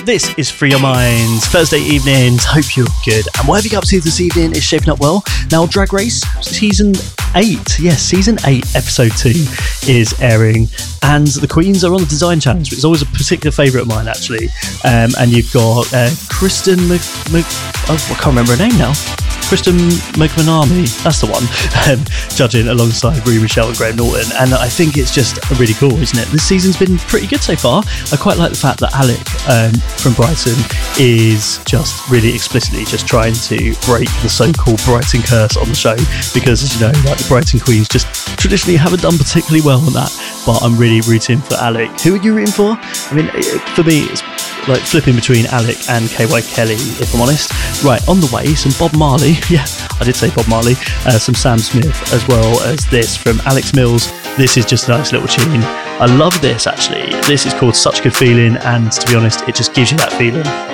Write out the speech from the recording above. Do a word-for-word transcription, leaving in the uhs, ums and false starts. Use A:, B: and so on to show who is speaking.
A: This is Free Your Minds, Thursday evenings. Hope you're good. And whatever you're up to this evening is shaping up well. Now, Drag Race Season eight, yes, Season eight, Episode two is airing. And the Queens are on the Design Challenge, which is always a particular favourite of mine, actually. Um, and you've got uh, Kristen Mc... Mc oh, I can't remember her name now. Kristen McManamy, that's the one, um, judging alongside Rue Michelle and Graham Norton. And I think it's just really cool, isn't it? This season's been pretty good so far. I quite like the fact that Alec um, from Brighton is just really explicitly just trying to break the so-called Brighton curse on the show, because, as you know, like the Brighton Queens just traditionally haven't done particularly well on that. But I'm really rooting for Alec. Who are you rooting for? I mean, for me, it's like flipping between Alec and K Y Kelly, if I'm honest. Right, on the way, some Bob Marley. Yeah, I did say Bob Marley. Uh, some Sam Smith, as well as this from Alex Mills. This is just a nice little tune. I love this, actually. This is called Such a Good Feeling, and to be honest, it just gives you that feeling.